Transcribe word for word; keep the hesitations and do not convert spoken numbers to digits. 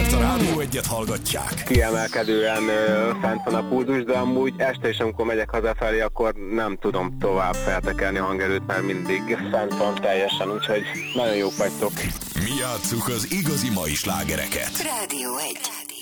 Ezért a Rádió egyet hallgatják. Kiemelkedően ö, fent van a pulzus, de amúgy este is, amikor megyek hazafelé, akkor nem tudom tovább feltekerni a hangerőt, mert mindig fent van teljesen, úgyhogy nagyon jók vagytok. Mi játsszuk az igazi mai slágereket. Rádió egy.